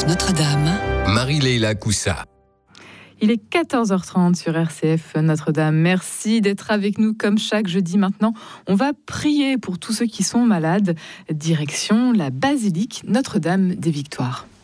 Notre-Dame. Marie-Leila Coussa. Il est 14h30 sur RCF Notre-Dame. Merci d'être avec nous comme chaque jeudi maintenant. On va prier pour tous ceux qui sont malades. Direction la basilique Notre-Dame des Victoires.